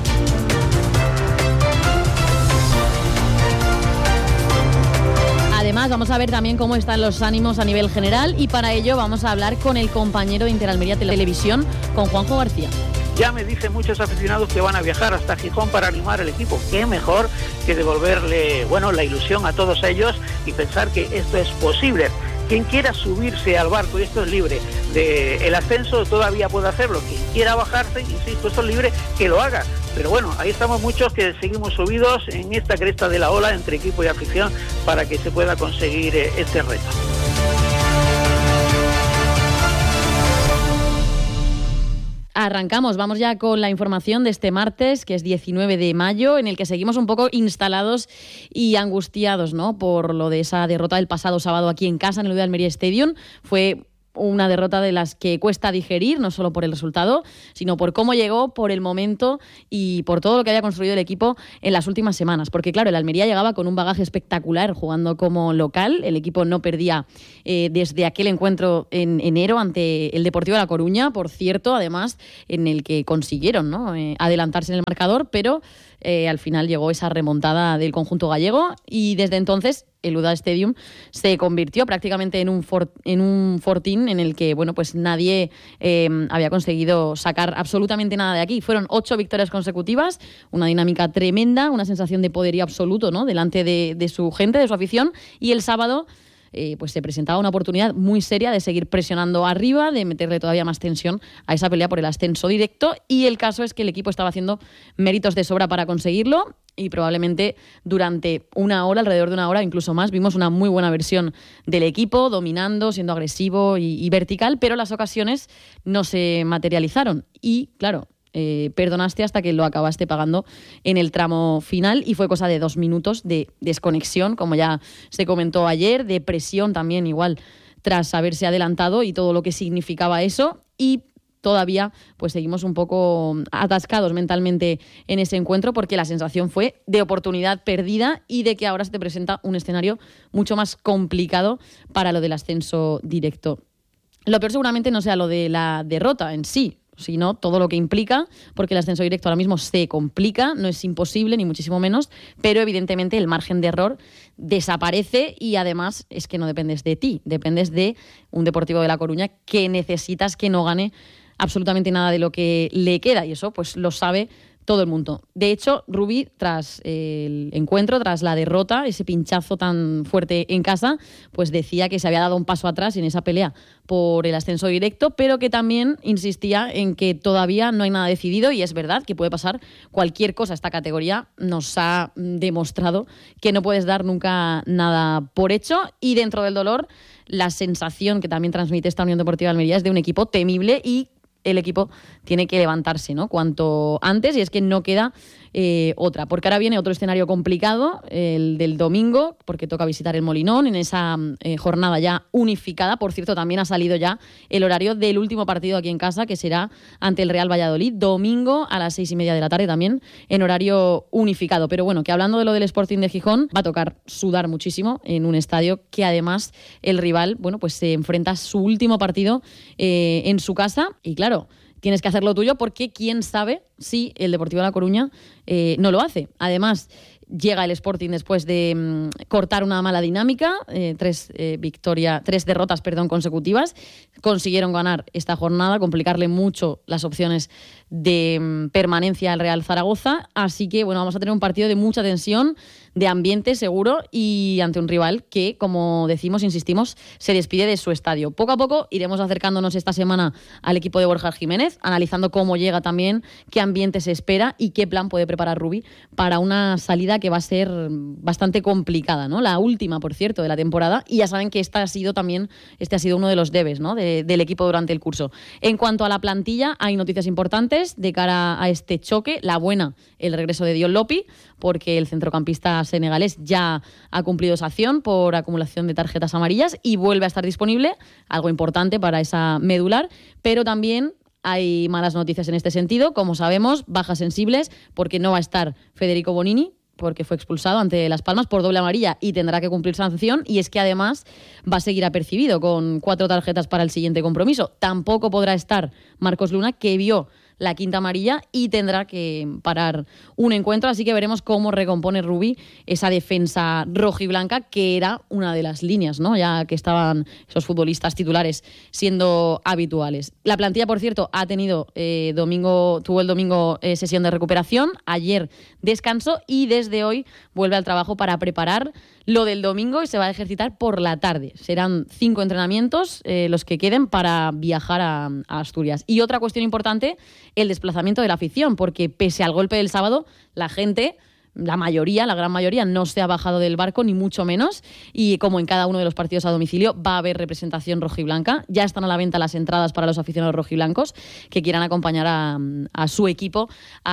Además, vamos a ver también cómo están los ánimos a nivel general, y para ello vamos a hablar con el compañero de Interalmería Televisión, con Juanjo García. Ya me dicen muchos aficionados que van a viajar hasta Gijón para animar al equipo. Qué mejor que devolverle, la ilusión a todos ellos y pensar que esto es posible. Quien quiera subirse al barco, y esto es libre, del ascenso todavía puede hacerlo. Quien quiera bajarse, insisto, esto es libre, que lo haga. Pero bueno, ahí estamos muchos que seguimos subidos en esta cresta de la ola entre equipo y afición para que se pueda conseguir este reto. Arrancamos, vamos ya con la información de este martes, que es 19 de mayo, en el que seguimos un poco instalados y angustiados, ¿no?, por lo de esa derrota del pasado sábado aquí en casa, en el UDA Almería Stadium. Fue una derrota de las que cuesta digerir, no solo por el resultado, sino por cómo llegó, por el momento y por todo lo que había construido el equipo en las últimas semanas. Porque claro, el Almería llegaba con un bagaje espectacular jugando como local. El equipo no perdía desde aquel encuentro en enero ante el Deportivo de La Coruña, por cierto, además, en el que consiguieron, ¿no?, adelantarse en el marcador, pero al final llegó esa remontada del conjunto gallego, y desde entonces el UDA Stadium se convirtió prácticamente en un fortín en el que pues nadie había conseguido sacar absolutamente nada de aquí. Fueron 8 victorias consecutivas, una dinámica tremenda, una sensación de poderío absoluto, ¿no?, delante de su gente, de su afición, y el sábado pues se presentaba una oportunidad muy seria de seguir presionando arriba, de meterle todavía más tensión a esa pelea por el ascenso directo, y el caso es que el equipo estaba haciendo méritos de sobra para conseguirlo, y probablemente durante una hora, alrededor de una hora, incluso más, vimos una muy buena versión del equipo, dominando, siendo agresivo y vertical, pero las ocasiones no se materializaron, y claro, perdonaste hasta que lo acabaste pagando en el tramo final, y fue cosa de 2 minutos de desconexión, como ya se comentó ayer, de presión también igual tras haberse adelantado y todo lo que significaba eso, y todavía pues seguimos un poco atascados mentalmente en ese encuentro, porque la sensación fue de oportunidad perdida y de que ahora se te presenta un escenario mucho más complicado para lo del ascenso directo. Lo peor seguramente no sea lo de la derrota en sí. O sino todo lo que implica, porque el ascenso directo ahora mismo se complica, no es imposible, ni muchísimo menos, pero evidentemente el margen de error desaparece y además es que no dependes de ti, dependes de un Deportivo de La Coruña que necesitas que no gane absolutamente nada de lo que le queda, y eso pues lo sabe todo el mundo. De hecho, Rubí, tras el encuentro, tras la derrota, ese pinchazo tan fuerte en casa, pues decía que se había dado un paso atrás en esa pelea por el ascenso directo, pero que también insistía en que todavía no hay nada decidido, y es verdad que puede pasar cualquier cosa. Esta categoría nos ha demostrado que no puedes dar nunca nada por hecho, y dentro del dolor, la sensación que también transmite esta Unión Deportiva Almería es de un equipo temible, y el equipo tiene que levantarse, ¿no?, cuanto antes, y es que no queda otra, porque ahora viene otro escenario complicado, el del domingo, porque toca visitar el Molinón en esa jornada ya unificada. Por cierto, también ha salido ya el horario del último partido aquí en casa, que será ante el Real Valladolid, domingo a las 6:30 de la tarde, también en horario unificado. Pero bueno, que hablando de lo del Sporting de Gijón, va a tocar sudar muchísimo en un estadio que además el rival, bueno, pues se enfrenta a su último partido en su casa, y claro, tienes que hacer lo tuyo, porque quién sabe si el Deportivo de La Coruña no lo hace. Además, llega el Sporting después de cortar una mala dinámica, tres derrotas consecutivas. Consiguieron ganar esta jornada, complicarle mucho las opciones de permanencia al Real Zaragoza. Así que, bueno, vamos a tener un partido de mucha tensión, de ambiente seguro, y ante un rival que, como decimos, insistimos, se despide de su estadio. Poco a poco iremos acercándonos esta semana al equipo de Borja Jiménez, analizando cómo llega también, qué ambiente se espera y qué plan puede preparar Rubí para una salida que va a ser bastante complicada, ¿no? La última, por cierto, de la temporada, y ya saben que este ha sido uno de los debes, ¿no?, del equipo durante el curso. En cuanto a la plantilla, hay noticias importantes de cara a este choque. La buena, el regreso de Dion Lopi, porque el centrocampista senegalés ya ha cumplido sanción por acumulación de tarjetas amarillas y vuelve a estar disponible, algo importante para esa medular, pero también hay malas noticias en este sentido. Como sabemos, bajas sensibles, porque no va a estar Federico Bonini, porque fue expulsado ante Las Palmas por doble amarilla y tendrá que cumplir sanción, y es que además va a seguir apercibido con 4 tarjetas para el siguiente compromiso. Tampoco podrá estar Marcos Luna, que vio la quinta amarilla y tendrá que parar un encuentro, así que veremos cómo recompone Rubí esa defensa rojiblanca, que era una de las líneas, ¿no?, ya que estaban esos futbolistas titulares siendo habituales. La plantilla, por cierto, tuvo el domingo sesión de recuperación, ayer descanso, y desde hoy vuelve al trabajo para preparar lo del domingo, y se va a ejercitar por la tarde. Serán 5 entrenamientos los que queden para viajar a Asturias. Y otra cuestión importante, el desplazamiento de la afición, porque pese al golpe del sábado, la gente, la gran mayoría, no se ha bajado del barco, ni mucho menos, y como en cada uno de los partidos a domicilio va a haber representación rojiblanca. Ya están a la venta las entradas para los aficionados rojiblancos que quieran acompañar a su equipo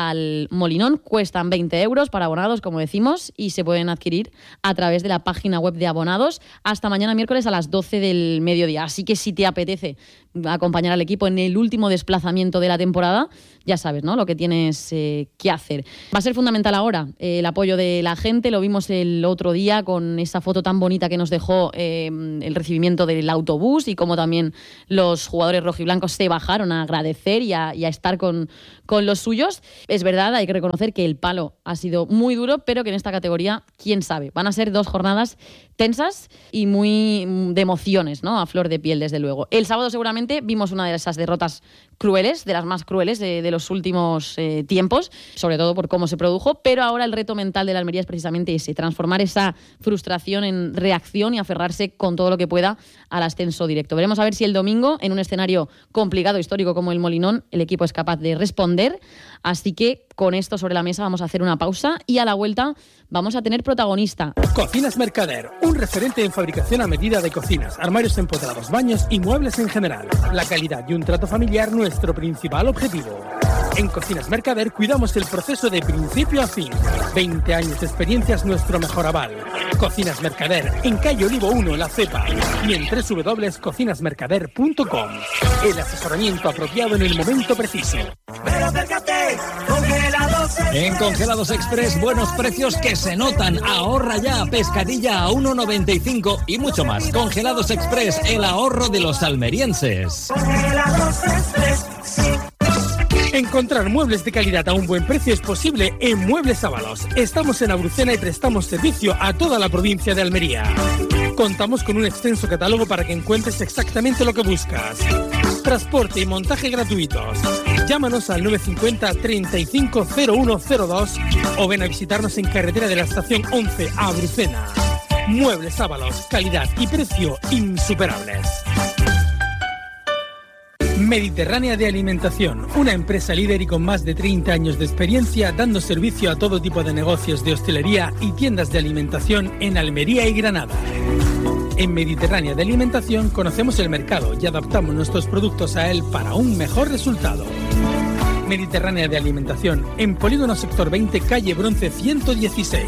al Molinón. Cuestan 20 euros para abonados, como decimos, y se pueden adquirir a través de la página web de abonados hasta mañana miércoles a las 12 del mediodía. Así que si te apetece acompañar al equipo en el último desplazamiento de la temporada, ya sabes, ¿no?, lo que tienes que hacer. Va a ser fundamental ahora el apoyo de la gente. Lo vimos el otro día con esa foto tan bonita que nos dejó el recibimiento del autobús, y cómo también los jugadores rojiblancos se bajaron a agradecer y a estar con los suyos. Es verdad, hay que reconocer que el palo ha sido muy duro, pero que en esta categoría, quién sabe, van a ser 2 jornadas tensas y muy de emociones, ¿no?, a flor de piel, desde luego. El sábado seguramente vimos una de esas derrotas crueles, de las más crueles de los últimos tiempos, sobre todo por cómo se produjo, pero ahora el reto mental de la Almería es precisamente ese, transformar esa frustración en reacción y aferrarse con todo lo que pueda al ascenso directo. Veremos a ver si el domingo, en un escenario complicado, histórico como el Molinón, el equipo es capaz de responder. Así que con esto sobre la mesa vamos a hacer una pausa, y a la vuelta vamos a tener protagonista. Cocinas Mercader, un referente en fabricación a medida de cocinas, armarios empotrados, baños y muebles en general. La calidad y un trato familiar, nuestro principal objetivo. En Cocinas Mercader cuidamos el proceso de principio a fin. 20 años de experiencia es nuestro mejor aval. Cocinas Mercader, en calle Olivo 1, La Cepa, y en www.cocinasmercader.com. El asesoramiento apropiado en el momento preciso. En Congelados Express, buenos precios que se notan. Ahorra ya, pescadilla a 1,95 y mucho más. Congelados Express, el ahorro de los almerienses. Congelados Express, sí. Encontrar muebles de calidad a un buen precio es posible en Muebles Ábalos. Estamos en Abrucena y prestamos servicio a toda la provincia de Almería. Contamos con un extenso catálogo para que encuentres exactamente lo que buscas. Transporte y montaje gratuitos. Llámanos al 950 35 0102 o ven a visitarnos en carretera de la estación 11 a Abrucena. Muebles Ábalos, calidad y precio insuperables. Mediterránea de Alimentación, una empresa líder y con más de 30 años de experiencia dando servicio a todo tipo de negocios de hostelería y tiendas de alimentación en Almería y Granada. En Mediterránea de Alimentación conocemos el mercado y adaptamos nuestros productos a él para un mejor resultado. Mediterránea de Alimentación, en Polígono Sector 20, calle Bronce 116.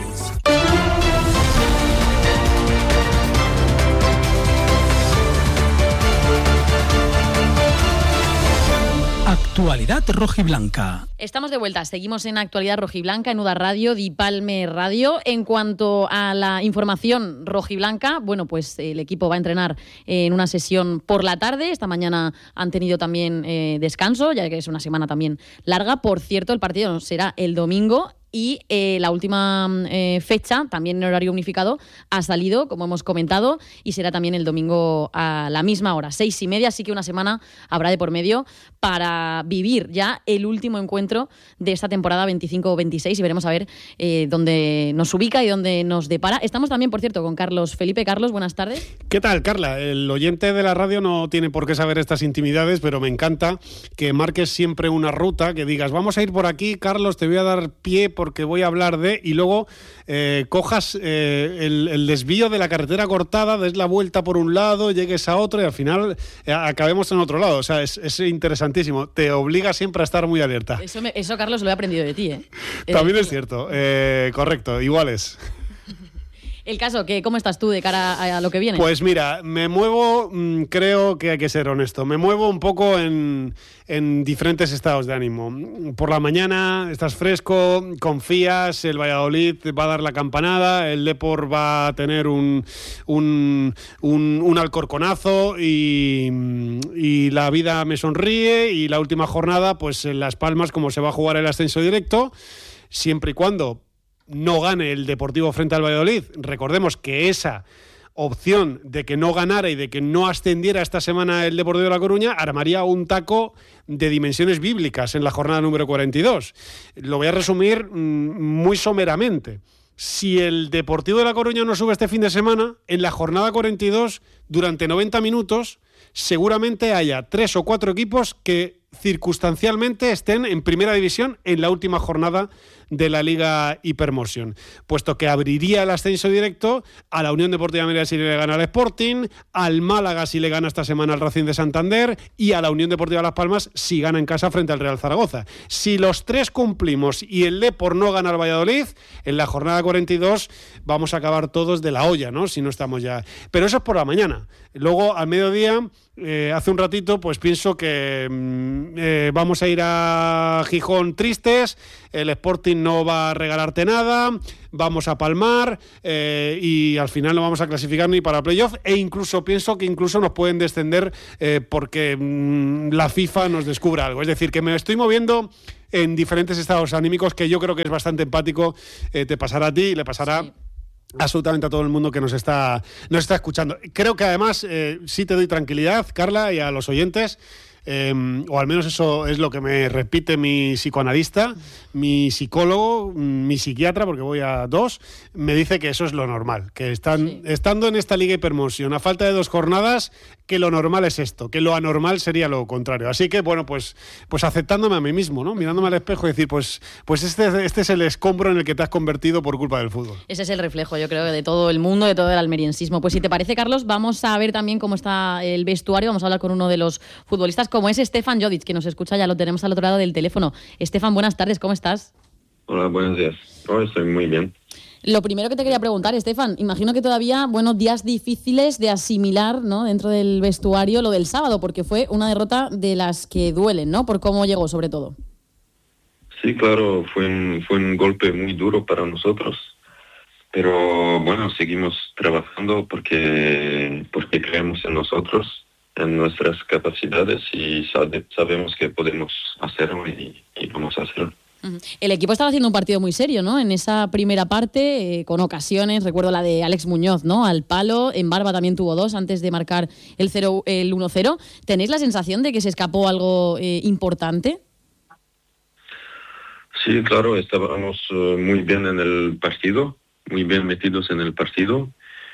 Actualidad rojiblanca. Estamos de vuelta, seguimos en Actualidad rojiblanca en UDA Radio, Dipalme Radio. En cuanto a la información rojiblanca, bueno, pues el equipo va a entrenar en una sesión por la tarde. Esta mañana han tenido también descanso, ya que es una semana también larga. Por cierto, el partido será el domingo. Y la última fecha, también en horario unificado, ha salido, como hemos comentado, y será también el domingo a la misma hora, 6:30, así que una semana habrá de por medio para vivir ya el último encuentro de esta temporada 25-26 y veremos a ver dónde nos ubica y dónde nos depara. Estamos también, por cierto, con Carlos Felipe. Carlos, buenas tardes. ¿Qué tal, Carla? El oyente de la radio no tiene por qué saber estas intimidades, pero me encanta que marques siempre una ruta, que digas, vamos a ir por aquí, Carlos, te voy a dar pie porque voy a hablar de... Y luego cojas el desvío de la carretera cortada, des la vuelta por un lado, llegues a otro y al final acabemos en otro lado. O sea, es interesantísimo. Te obliga siempre a estar muy alerta. Eso Carlos, lo he aprendido de ti, ¿eh? También es cierto. Correcto, iguales. El caso, ¿cómo estás tú de cara a lo que viene? Pues mira, me muevo, creo que hay que ser honesto, me muevo un poco en diferentes estados de ánimo. Por la mañana estás fresco, confías, el Valladolid va a dar la campanada, el Depor va a tener un alcorconazo y la vida me sonríe, y la última jornada, pues en Las Palmas, como se va a jugar el ascenso directo, siempre y cuando no gane el Deportivo frente al Valladolid. Recordemos que esa opción de que no ganara y de que no ascendiera esta semana el Deportivo de La Coruña armaría un taco de dimensiones bíblicas en la jornada número 42. Lo voy a resumir muy someramente. Si el Deportivo de La Coruña no sube este fin de semana, en la jornada 42, durante 90 minutos, seguramente haya 3 o 4 equipos que circunstancialmente estén en primera división en la última jornada de la Liga Hypermotion, puesto que abriría el ascenso directo a la Unión Deportiva Almería si le gana al Sporting, al Málaga si le gana esta semana al Racing de Santander y a la Unión Deportiva Las Palmas si gana en casa frente al Real Zaragoza. Si los tres cumplimos y el Depor no gana al Valladolid, en la jornada 42 vamos a acabar todos de la olla, ¿no? Si no estamos ya... Pero eso es por la mañana. Luego, al mediodía, hace un ratito, pues pienso que vamos a ir a Gijón tristes, el Sporting no va a regalarte nada, vamos a palmar y al final no vamos a clasificar ni para playoff, e incluso pienso que incluso nos pueden descender porque la FIFA nos descubra algo. Es decir, que me estoy moviendo en diferentes estados anímicos que yo creo que es bastante empático. Te pasará a ti y le pasará... Sí. Absolutamente a todo el mundo que nos está escuchando. Creo que además sí te doy tranquilidad, Carla, y a los oyentes, o al menos eso es lo que me repite mi psicoanalista, mi psicólogo, mi psiquiatra, porque voy a 2, me dice que eso es lo normal, que estando en esta Liga Hypermotion a falta de 2 jornadas, que lo normal es esto, que lo anormal sería lo contrario. Así que, bueno, pues aceptándome a mí mismo, ¿no? Mirándome al espejo y decir, pues este es el escombro en el que te has convertido por culpa del fútbol. Ese es el reflejo, yo creo, de todo el mundo, de todo el almeriensismo. Pues si te parece, Carlos, vamos a ver también cómo está el vestuario, vamos a hablar con uno de los futbolistas, como es Stefan Jodic, que nos escucha, ya lo tenemos al otro lado del teléfono. Stefan, buenas tardes, ¿cómo estás? Hola, buenos días. Hoy estoy muy bien. Lo primero que te quería preguntar, Stefan, imagino que todavía, días difíciles de asimilar, ¿no?, dentro del vestuario lo del sábado, porque fue una derrota de las que duelen, ¿no?, por cómo llegó, sobre todo. Sí, claro, fue un golpe muy duro para nosotros, pero bueno, seguimos trabajando porque creemos en nosotros. en nuestras capacidades y sabemos que podemos hacerlo y vamos a hacerlo. El equipo estaba haciendo un partido muy serio, ¿no? En esa primera parte, con ocasiones, recuerdo la de Alex Muñoz, ¿no? Al palo, en Barba también tuvo 2 antes de marcar el 1-0. ¿Tenéis la sensación de que se escapó algo importante? Sí, claro, estábamos muy bien en el partido, muy bien metidos en el partido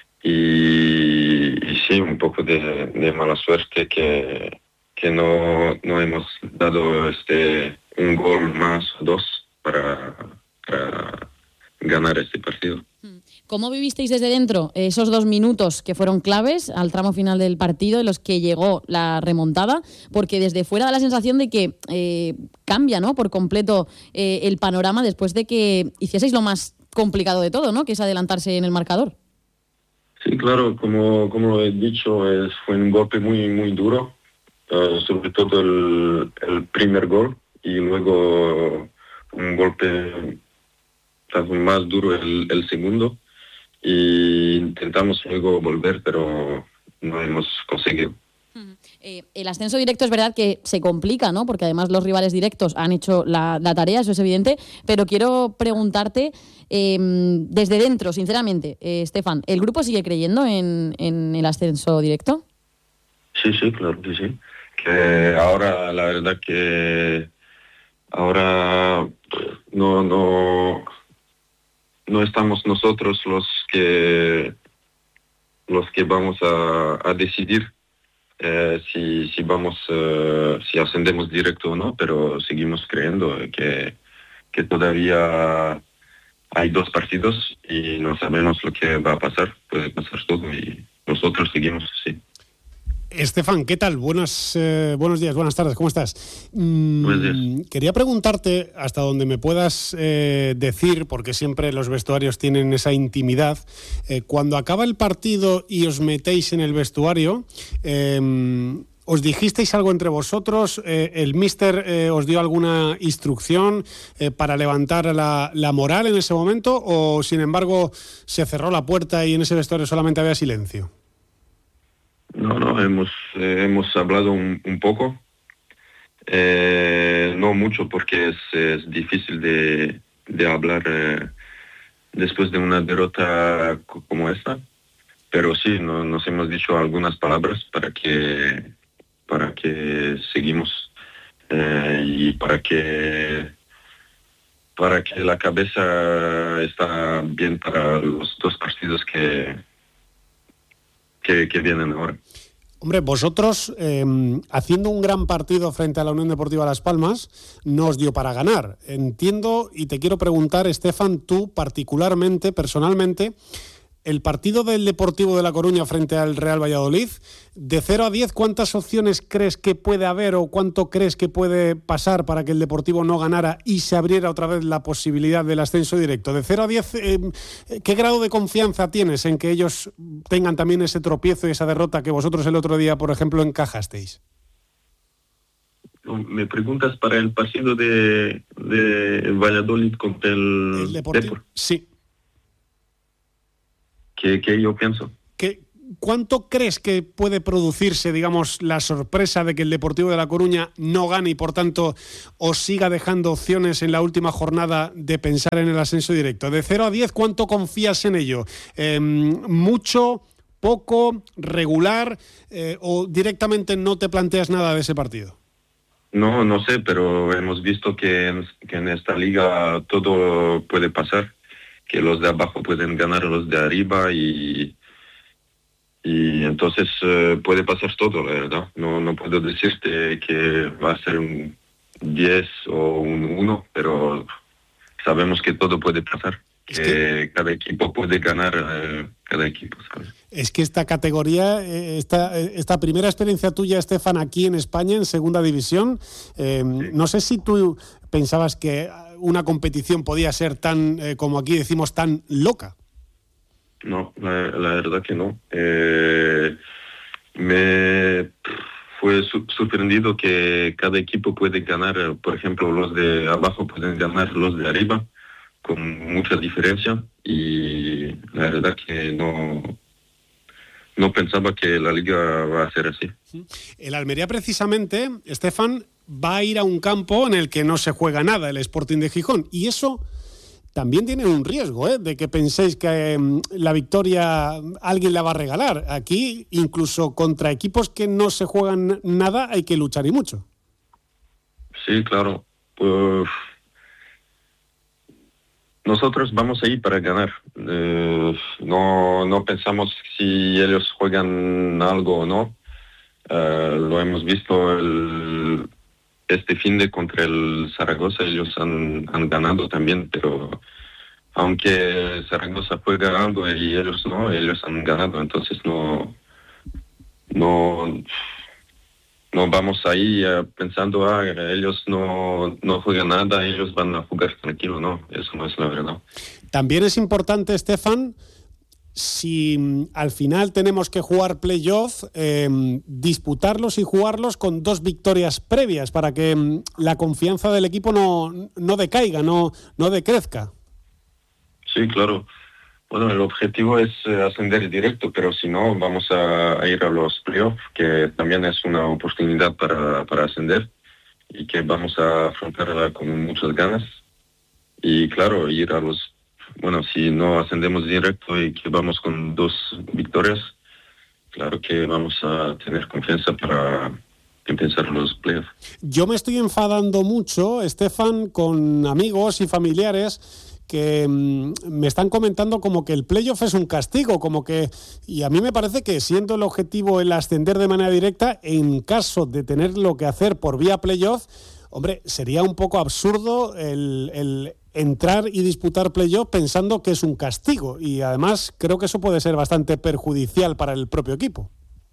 y sí, un poco de mala suerte que no hemos dado un gol más o 2 para ganar este partido. ¿Cómo vivisteis desde dentro esos 2 minutos que fueron claves al tramo final del partido en los que llegó la remontada? Porque desde fuera da la sensación de que cambia, ¿no?, por completo el panorama después de que hicieseis lo más complicado de todo, ¿no?, que es adelantarse en el marcador. Sí, claro, como lo he dicho, fue un golpe muy, muy duro, sobre todo el primer gol y luego un golpe más duro el segundo. Y intentamos luego volver, pero no hemos conseguido. El ascenso directo es verdad que se complica, ¿no? Porque además los rivales directos han hecho la tarea, eso es evidente, pero quiero preguntarte desde dentro, sinceramente, Stefan, ¿el grupo sigue creyendo en el ascenso directo? Sí, claro que sí. Que ahora, la verdad que ahora no estamos nosotros los que vamos a decidir si ascendemos directo o no, pero seguimos creyendo que todavía hay 2 partidos y no sabemos lo que va a pasar, puede pasar todo y nosotros seguimos así. Estefan, ¿qué tal? Buenos días, buenas tardes, ¿cómo estás? Buenos días. Quería preguntarte, hasta donde me puedas decir, porque siempre los vestuarios tienen esa intimidad, cuando acaba el partido y os metéis en el vestuario, ¿os dijisteis algo entre vosotros? ¿El míster os dio alguna instrucción para levantar la moral en ese momento? ¿O, sin embargo, se cerró la puerta y en ese vestuario solamente había silencio? No, hemos hablado un poco, no mucho porque es difícil de hablar después de una derrota como esta, pero sí, nos hemos dicho algunas palabras para que seguimos y para que la cabeza está bien para los 2 partidos que vienen ahora. Hombre, vosotros, haciendo un gran partido frente a la Unión Deportiva Las Palmas, no os dio para ganar. Entiendo, y te quiero preguntar, Stefan, tú particularmente, personalmente, el partido del Deportivo de La Coruña frente al Real Valladolid, de 0 a 10, ¿cuántas opciones crees que puede haber o cuánto crees que puede pasar para que el Deportivo no ganara y se abriera otra vez la posibilidad del ascenso directo? De 0 a 10, ¿qué grado de confianza tienes en que ellos tengan también ese tropiezo y esa derrota que vosotros el otro día, por ejemplo, encajasteis? ¿Me preguntas para el partido de Valladolid contra el Deportivo? Sí. ¿Qué yo pienso? ¿Cuánto crees que puede producirse, digamos, la sorpresa de que el Deportivo de La Coruña no gane y, por tanto, os siga dejando opciones en la última jornada de pensar en el ascenso directo? De 0 a 10, ¿cuánto confías en ello? ¿Mucho, poco, regular o directamente no te planteas nada de ese partido? No sé, pero hemos visto que en esta liga todo puede pasar, que los de abajo pueden ganar a los de arriba y entonces puede pasar todo, la verdad. No puedo decirte que va a ser un 10 o un 1, pero sabemos que todo puede pasar. Que cada equipo puede ganar, cada equipo, ¿sabes? Es que esta categoría, esta primera experiencia tuya, Stefan, aquí en España, en Segunda División, no sé si tú pensabas que una competición podía ser tan, como aquí decimos, tan loca. No, la verdad que no. Me fue sorprendido que cada equipo puede ganar, por ejemplo, los de abajo pueden ganar los de arriba, con mucha diferencia, y la verdad que no pensaba que la liga va a ser así. El Almería, precisamente, Estefan, va a ir a un campo en el que no se juega nada, el Sporting de Gijón. Y eso también tiene un riesgo, de que penséis que la victoria alguien la va a regalar. Aquí, incluso contra equipos que no se juegan nada, hay que luchar y mucho. Sí, claro. Pues nosotros vamos a ir para ganar. No pensamos si ellos juegan algo o no. Lo hemos visto este fin de contra el Zaragoza. Ellos han ganado también, pero aunque Zaragoza juega algo y ellos no, ellos han ganado. Entonces no vamos ahí pensando, ellos no juegan nada, ellos van a jugar tranquilo. No, eso no es la verdad. También es importante, Estefan, si al final tenemos que jugar playoff, disputarlos y jugarlos con 2 victorias previas para que la confianza del equipo no decaiga, no decrezca. Sí, claro. Bueno, el objetivo es ascender directo, pero si no, vamos a ir a los playoffs, que también es una oportunidad para ascender y que vamos a afrontarla con muchas ganas. Y claro, ir a los... Bueno, si no ascendemos directo y que vamos con 2 victorias, claro que vamos a tener confianza para empezar los playoffs. Yo me estoy enfadando mucho, Estefan, con amigos y familiares que me están comentando como que el playoff es un castigo, y a mí me parece que siendo el objetivo el ascender de manera directa, en caso de tener lo que hacer por vía playoff, hombre, sería un poco absurdo el entrar y disputar playoff pensando que es un castigo, y además creo que eso puede ser bastante perjudicial para el propio equipo.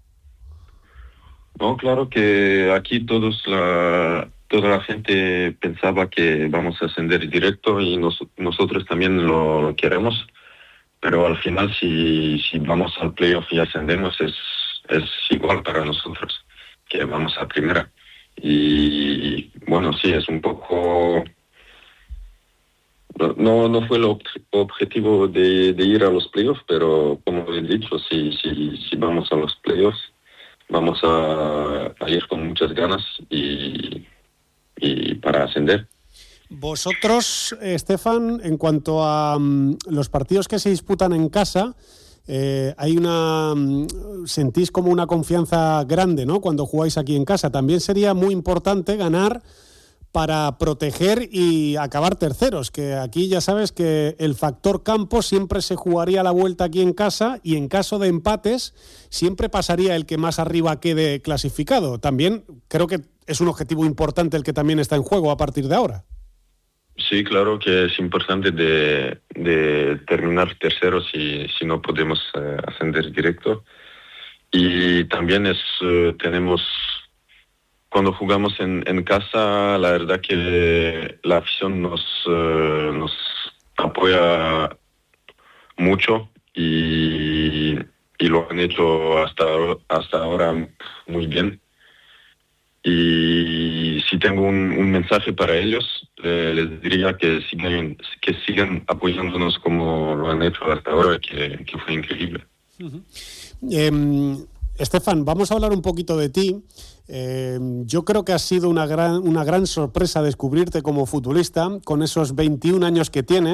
No, claro que aquí toda la gente pensaba que vamos a ascender directo y nosotros también lo queremos, pero al final si vamos al playoff y ascendemos es igual para nosotros que vamos a primera. Y bueno, sí, es un poco... No fue el objetivo de ir a los playoffs, pero como he dicho, si vamos a los playoffs, vamos a ir con muchas ganas y para ascender. Vosotros, Estefan, en cuanto a los partidos que se disputan en casa, sentís como una confianza grande, ¿no?, cuando jugáis aquí en casa. También sería muy importante ganar para proteger y acabar terceros, que aquí ya sabes que el factor campo siempre se jugaría a la vuelta aquí en casa, y en caso de empates siempre pasaría el que más arriba quede clasificado. También creo que es un objetivo importante el que también está en juego a partir de ahora. Sí, claro que es importante de terminar terceros si no podemos ascender directo. Y también tenemos... Cuando jugamos en casa, la verdad que la afición nos apoya mucho y lo han hecho hasta ahora muy bien. Y si tengo un mensaje para ellos, les diría que sigan apoyándonos como lo han hecho hasta ahora, que fue increíble. Estefan, vamos a hablar un poquito de ti. Yo creo que ha sido una gran sorpresa descubrirte como futbolista con esos 21 años que tienes.